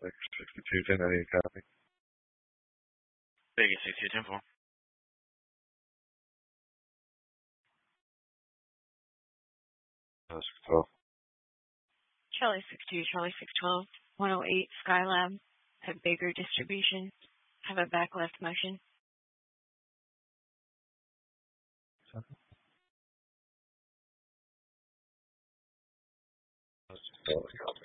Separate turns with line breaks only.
Like 6210, I need a copy.
Vegas 6210-4.
That's 12.
Charlie 62, Charlie 612, 108 Skylab at Baker Distribution. Have a back left motion.
That's 12.